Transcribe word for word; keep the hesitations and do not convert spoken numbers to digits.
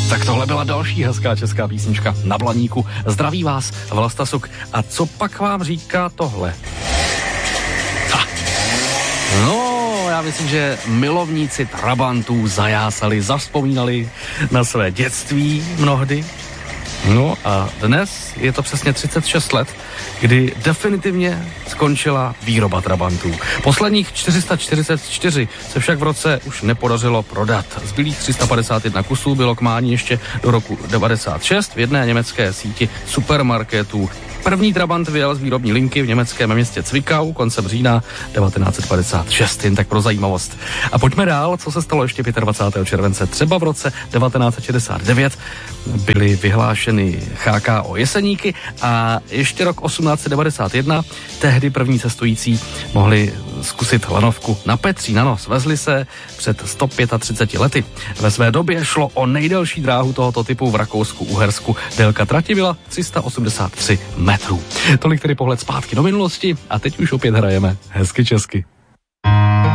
Tak tohle byla další hezká česká písnička Na Blaníku. Zdraví vás Vlasta Suk. A co pak vám říká tohle? Ha. No, já myslím, že milovníci trabantů zajásali, zavzpomínali na své dětství mnohdy. No a dnes je to přesně třicet šest let, kdy definitivně skončila výroba trabantů. Posledních čtyři sta čtyřicet čtyři se však v roce už nepodařilo prodat. Zbylých tři sta padesát jedna kusů bylo k mání ještě do roku devadesát šest v jedné německé síti supermarketů. První trabant vyjel z výrobní linky v německém městě Zwickau koncem října devatenáct set padesát šest, jen tak pro zajímavost. A pojďme dál, co se stalo ještě dvacátého pátého července. Třeba v roce devatenáct set šedesát devět byly vyhlášeny H K O Jeseníky a ještě rok osmnáct set devadesát jedna tehdy první cestující mohli zkusit lanovku na Petří na nos. Vezli se před sto třiceti pěti lety. Ve své době šlo o nejdelší dráhu tohoto typu v Rakousku-Uhersku. Délka trati byla tři sta osmdesát tři metrů. Tolik tedy pohled zpátky do minulosti a teď už opět hrajeme hezky česky.